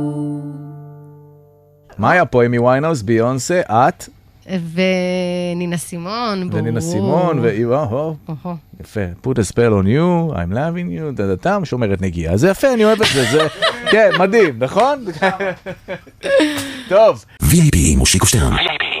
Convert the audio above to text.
מה היה פה? אמי ויינהאוס, ביונסה, את? ונינה סימון, ברור. ונינה סימון, יפה. Put a spell on you, I'm loving you, דדתם, שומרת נגיעה. זה יפה, אני אוהב את זה. כן, מדהים, נכון? טוב. VIP מושיקו שטרן.